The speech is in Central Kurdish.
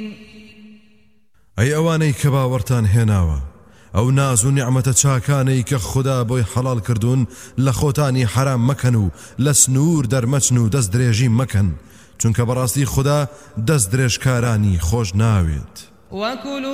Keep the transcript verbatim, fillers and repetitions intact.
ئەی ئەوانەی کە باوەڕتان هێناوە ئەو ناز و نیعمەتە چاکانەی کە خوددا بۆی حەڵال کردوون لە خۆتانی حرام مەکەن و لە سنوور دەرمەچن و دەست درێژی مەکەن چونکە بەڕاستی خوددا دەست درێژکارانی خۆش ناوێت.